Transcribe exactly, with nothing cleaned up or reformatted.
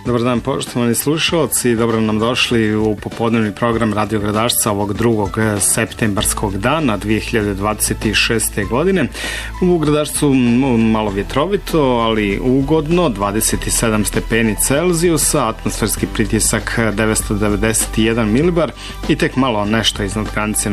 Dobar dan, poštovani slušalci, dobro nam došli u popodnevni program Radio Gradašca ovog drugog septembarskog dana dvije hiljade dvadeset šeste. godine. U Gradašcu malo vjetrovito, ali ugodno, dvadeset sedam stepeni Celzijusa, atmosferski pritisak devetsto devedeset jedan milibar i tek malo nešto iznad granice